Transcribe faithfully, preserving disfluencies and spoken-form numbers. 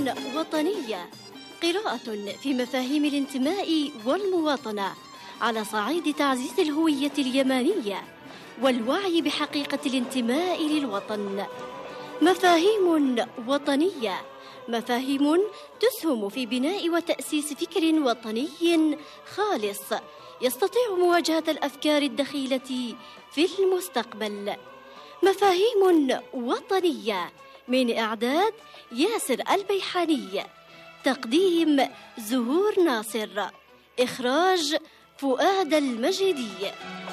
وطنية، قراءة في مفاهيم الانتماء والمواطنة على صعيد تعزيز الهوية اليمانية والوعي بحقيقة الانتماء للوطن. مفاهيم وطنية، مفاهيم تسهم في بناء وتأسيس فكر وطني خالص يستطيع مواجهة الأفكار الدخيلة في المستقبل. مفاهيم وطنية، من إعداد ياسر البيحاني، تقديم زهور ناصر، إخراج فؤاد المجيدي.